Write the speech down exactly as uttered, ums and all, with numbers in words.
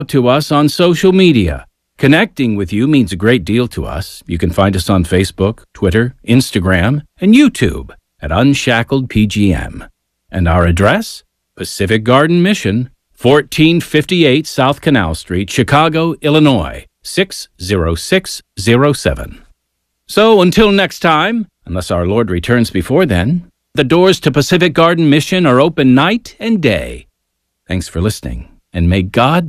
to us on social media. Connecting with you means a great deal to us. You can find us on Facebook, Twitter, Instagram, and YouTube at Unshackled P G M. And our address? Pacific Garden Mission, fourteen fifty-eight South Canal Street, Chicago, Illinois, six zero six zero seven. So until next time, unless our Lord returns before then, the doors to Pacific Garden Mission are open night and day. Thanks for listening, and may God